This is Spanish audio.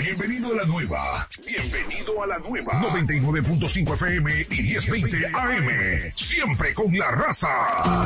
Bienvenido a la nueva. Bienvenido a la nueva. 99.5 FM y 1020 AM. Siempre con la raza.